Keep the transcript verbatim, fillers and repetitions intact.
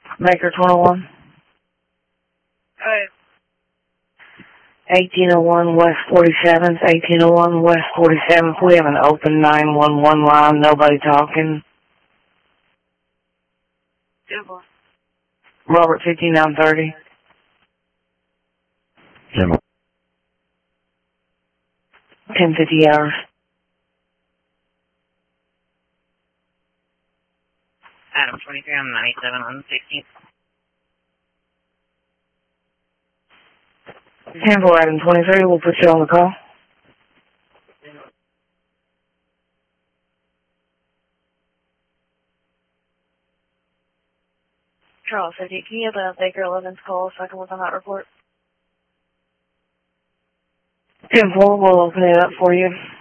Baker twenty-one. Alright. eighteen oh one West forty-seventh, eighteen oh one West forty-seventh. We have an open nine one one line, nobody talking. Simple. Robert fifty-nine thirty. General. ten fifty hours. Adam twenty-three, I'm ninety-seven on sixteenth. ten four Adam twenty-three, we'll put you on the call. Charles fifty, can you have a Baker eleven's call so I can work on that report? ten four, we'll open it up for you.